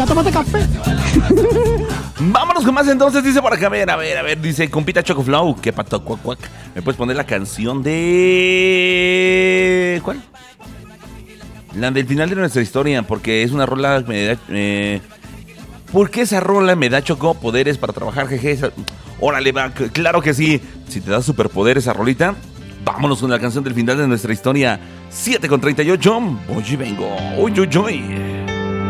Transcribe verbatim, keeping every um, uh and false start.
¿Ya tomaste café? Vámonos con más entonces, dice por acá, a ver, a ver, a ver, dice compita Chocoflow, que pato, cuac, cuac. ¿Me puedes poner la canción de... ¿Cuál? La del final de nuestra historia, porque es una rola... Me da, eh... ¿Por qué esa rola me da, Choco, poderes para trabajar, jeje? Esa... Órale, va, claro que sí. Si te da superpoderes esa rolita, vámonos con la canción del final de nuestra historia. siete con treinta y ocho, voy y vengo. Uy, uy, uy.